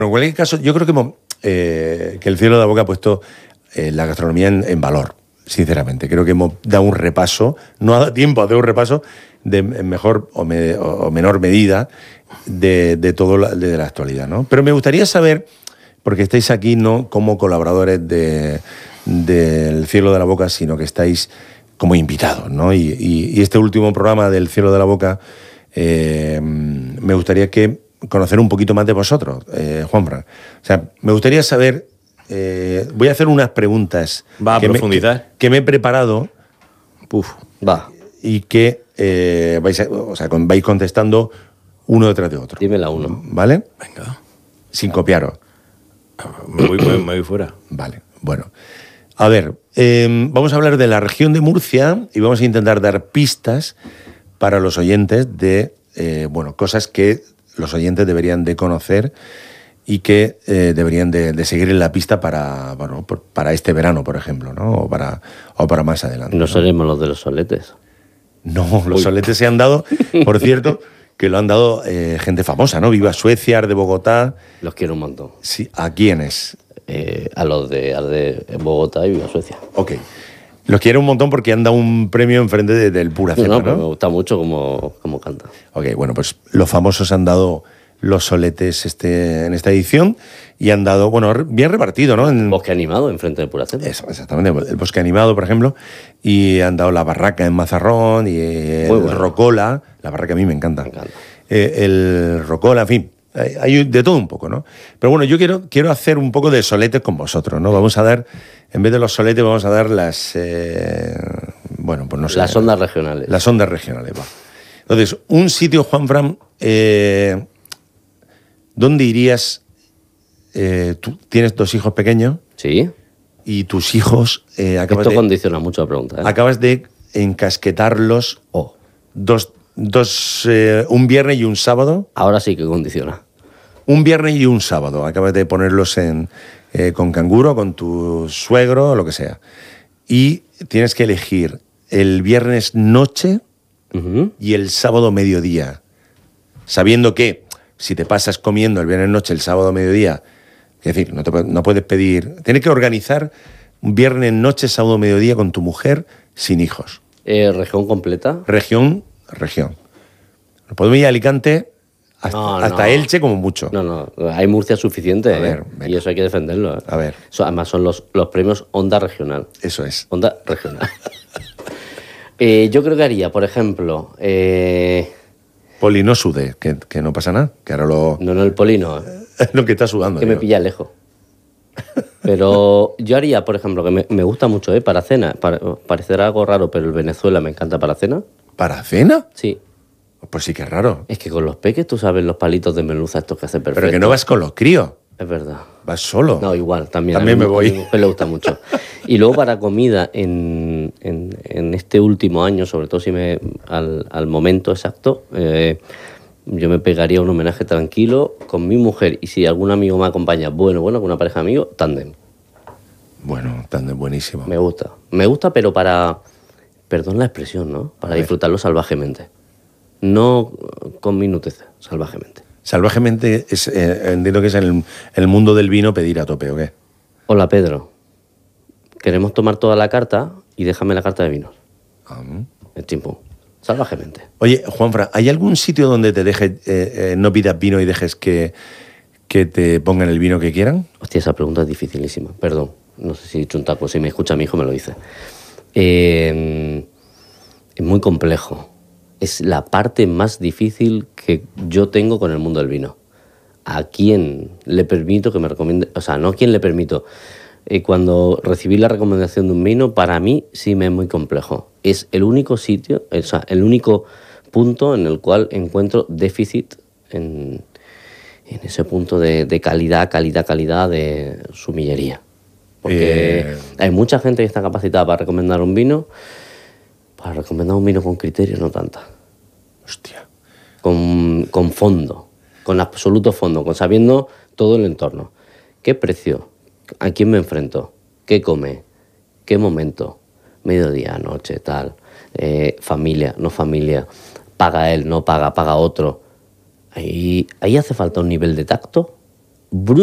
en cualquier caso, yo creo que el Cielo de la Boca ha puesto la gastronomía en valor, sinceramente. Creo que hemos dado un repaso, no ha dado tiempo a hacer un repaso en mejor o menor medida de todo de la actualidad, ¿no? Pero me gustaría saber, porque estáis aquí no como colaboradores del Cielo de la Boca, sino que estáis como invitados, ¿no? Y este último programa del Cielo de la Boca, me gustaría conocer un poquito más de vosotros, Juanfran. O sea, me gustaría saber, voy a hacer unas preguntas que me he preparado. Va. Y que vais contestando uno detrás de otro. Dímela uno. ¿Vale? Venga. Sin copiaros. Me voy fuera. Vale, bueno. A ver, vamos a hablar de la región de Murcia y vamos a intentar dar pistas para los oyentes de, cosas que los oyentes deberían de conocer y que deberían de seguir en la pista para este verano, por ejemplo, ¿no? O para más adelante. No seremos los de los soletes. No, los soletes se han dado, por cierto, que lo han dado gente famosa, ¿no? Viva Suecia, Art de Bogotá. Los quiero un montón. Sí, ¿a quiénes? A los de Art de Bogotá y Viva Suecia. Ok. Los quiero un montón porque han dado un premio enfrente del Pura Cepa, ¿no? Pero me gusta mucho cómo canta. Ok, bueno, pues los famosos han dado los soletes en esta edición y han dado, bien repartido, ¿no? Bosque Animado enfrente del Pura Cepa. Eso, exactamente, el Bosque Animado, por ejemplo, y han dado la Barraca en Mazarrón y el Rocola, la Barraca a mí me encanta. El Rocola, en fin, hay de todo un poco, ¿no? Pero bueno, yo quiero hacer un poco de soletes con vosotros, ¿no? Vamos a dar, en vez de los soletes, vamos a dar las, pues no sé. Las ondas regionales. Las ondas regionales, va. Entonces, un sitio, Juanfran, ¿dónde irías? Tú tienes 2 hijos pequeños. Sí. Y tus hijos... Esto condiciona mucho la pregunta, ¿eh? Acabas de encasquetarlos un viernes y un sábado. Ahora sí que condiciona. Un viernes y un sábado. Acabas de ponerlos con canguro, con tu suegro, o lo que sea. Y tienes que elegir el viernes noche y el sábado mediodía. Sabiendo que si te pasas comiendo el viernes noche, el sábado mediodía, es decir, no puedes pedir... Tienes que organizar un viernes noche, sábado mediodía con tu mujer sin hijos. ¿Región completa? Región. Podemos ir a Alicante hasta Elche como mucho. No, hay Murcia suficiente. A ver, y eso hay que defenderlo. A ver. Además son los premios Onda Regional. Eso es. Onda Regional. Yo creo que haría, por ejemplo... Poli, no sude, que no pasa nada. Que ahora No, el Poli no. Lo que está sudando. Que me pilla lejos. Pero yo haría, por ejemplo, que me gusta mucho, para cena. Parecerá algo raro, pero el Venezuela me encanta para cena. ¿Para cena? Sí. Pues sí que es raro. Es que con los peques, tú sabes, los palitos de merluza estos que hacen perfecto. Pero que no vas con los críos. Es verdad. Vas solo. No, igual, también. También me voy. A mi mujer le gusta mucho. Y luego para comida, en este último año, sobre todo si al momento exacto, yo me pegaría un homenaje tranquilo con mi mujer. Y si algún amigo me acompaña, bueno, con una pareja de amigos, tándem. Bueno, tándem buenísimo. Me gusta, pero perdón la expresión, ¿no? Para disfrutarlo salvajemente. No con minutez, salvajemente. Salvajemente entiendo que es en el mundo del vino pedir a tope, ¿o qué? Hola, Pedro. Queremos tomar toda la carta y déjame la carta de vinos. El tiempo. Salvajemente. Oye, Juanfran, ¿hay algún sitio donde te dejes, no pidas vino y dejes que te pongan el vino que quieran? Hostia, esa pregunta es dificilísima. Perdón, no sé si he dicho un taco. Si me escucha mi hijo me lo dice. Es muy complejo. Es la parte más difícil que yo tengo con el mundo del vino. ¿A quién le permito que me recomiende? O sea, no a quién le permito. Cuando recibí la recomendación de un vino, para mí sí me es muy complejo. Es el único sitio, o sea, el único punto en el cual encuentro déficit en ese punto de calidad de sumillería. Porque hay mucha gente que está capacitada para recomendar un vino. Para recomendar un vino con criterio, no tanta. Hostia. Con fondo, con absoluto fondo, con sabiendo todo el entorno. ¿Qué precio? ¿A quién me enfrento? ¿Qué come? ¿Qué momento? Mediodía, noche, tal. Familia, no familia. Paga él, no paga, paga otro. Ahí hace falta un nivel de tacto